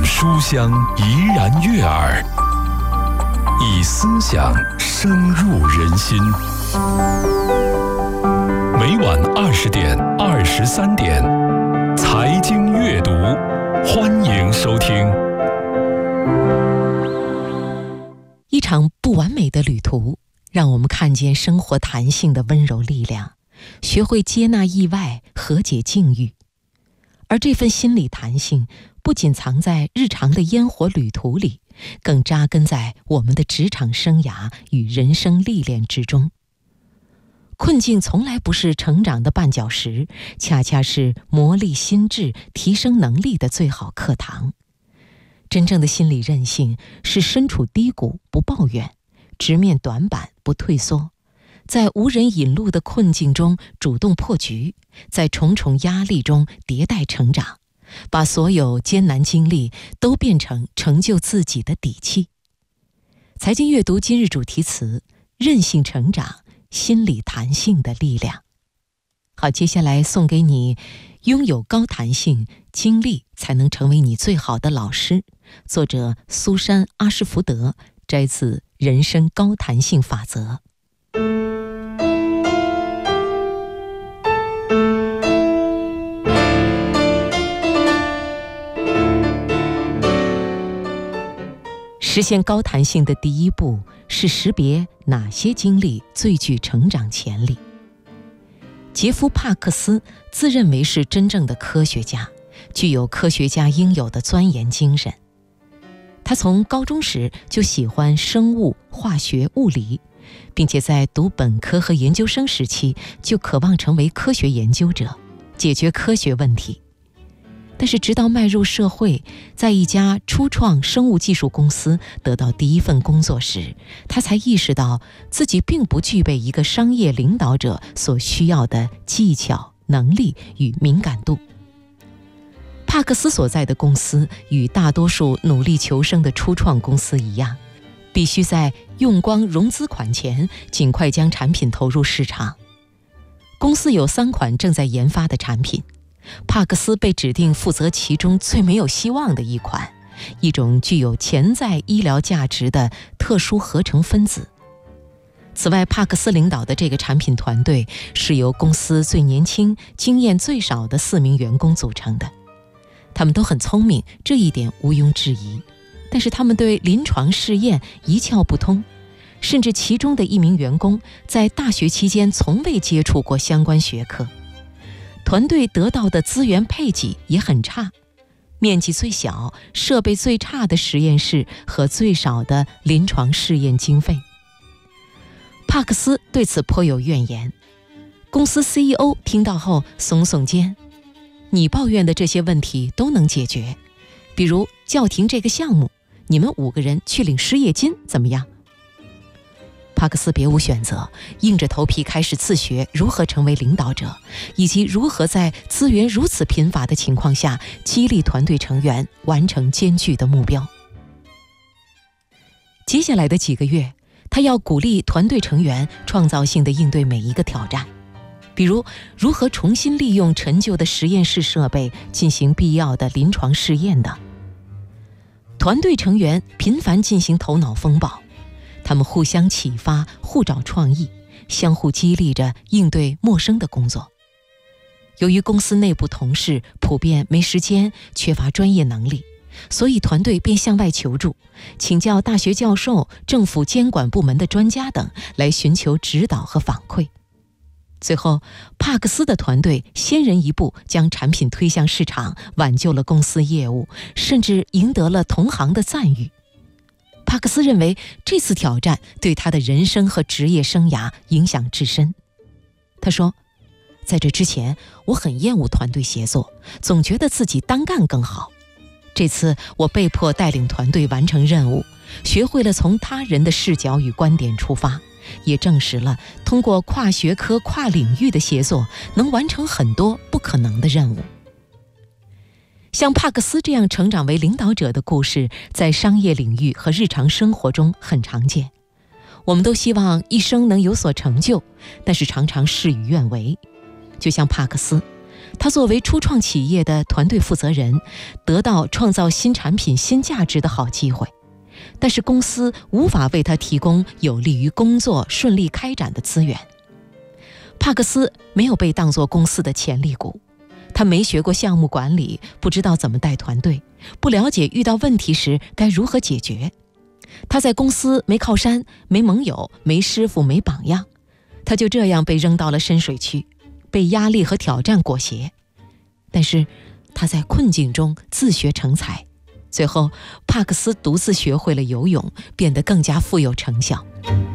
书香怡然悦耳，以思想深入人心。每晚20点、23点，财经阅读，欢迎收听。 一场不完美的旅途，让我们看见生活弹性的温柔力量，学会接纳意外，和解境遇。而这份心理弹性不仅藏在日常的烟火旅途里，更扎根在我们的职场生涯与人生历练之中。困境从来不是成长的绊脚石，恰恰是磨砺心智、提升能力的最好课堂。真正的心理韧性是身处低谷不抱怨，直面短板不退缩，在无人引路的困境中主动破局，在重重压力中迭代成长，把所有艰难经历都变成成就自己的底气。财经阅读今日主题词：韧性成长，心理弹性的力量。好，接下来送给你拥有高弹性，经历才能成为你最好的老师。作者苏珊·阿什福德，摘自《人生高弹性法则》。实现高弹性的第一步是识别哪些经历最具成长潜力。杰夫·帕克斯自认为是真正的科学家，具有科学家应有的钻研精神。他从高中时就喜欢生物、化学、物理，并且在读本科和研究生时期就渴望成为科学研究者，解决科学问题。但是直到迈入社会，在一家初创生物技术公司得到第一份工作时，他才意识到自己并不具备一个商业领导者所需要的技巧、能力与敏感度。帕克斯所在的公司与大多数努力求生的初创公司一样，必须在用光融资款前尽快将产品投入市场。公司有3款正在研发的产品，帕克斯被指定负责其中最没有希望的一款，一种具有潜在医疗价值的特殊合成分子。此外，帕克斯领导的这个产品团队是由公司最年轻、经验最少的4名员工组成的。他们都很聪明，这一点毋庸置疑，但是他们对临床试验一窍不通，甚至其中的1名员工在大学期间从未接触过相关学科。团队得到的资源配给也很差，面积最小、设备最差的实验室和最少的临床试验经费。帕克斯对此颇有怨言。公司 CEO 听到后耸耸肩：“你抱怨的这些问题都能解决，比如叫停这个项目，你们5个人去领失业金，怎么样？”帕克斯别无选择，硬着头皮开始自学如何成为领导者，以及如何在资源如此贫乏的情况下激励团队成员完成艰巨的目标。接下来的几个月，他要鼓励团队成员创造性地应对每一个挑战，比如如何重新利用陈旧的实验室设备进行必要的临床试验等。团队成员频繁进行头脑风暴，他们互相启发，互找创意，相互激励着应对陌生的工作。由于公司内部同事普遍没时间，缺乏专业能力，所以团队便向外求助，请教大学教授、政府监管部门的专家等，来寻求指导和反馈。最后，帕克斯的团队先人一步将产品推向市场，挽救了公司业务，甚至赢得了同行的赞誉。帕克斯认为这次挑战对他的人生和职业生涯影响至深。他说：“在这之前，我很厌恶团队协作，总觉得自己单干更好。这次我被迫带领团队完成任务，学会了从他人的视角与观点出发，也证实了通过跨学科、跨领域的协作，能完成很多不可能的任务。”像帕克斯这样成长为领导者的故事，在商业领域和日常生活中很常见。我们都希望一生能有所成就，但是常常事与愿违。就像帕克斯， 他作为初创企业的团队负责人，得到创造新产品新价值的好机会，但是公司无法为他提供有利于工作顺利开展的资源。帕克斯没有被当作公司的潜力股，他没学过项目管理，不知道怎么带团队，不了解遇到问题时该如何解决。他在公司没靠山，没盟友，没师傅，没榜样，他就这样被扔到了深水区，被压力和挑战裹挟。但是他在困境中自学成才，最后帕克斯独自学会了游泳，变得更加富有成效。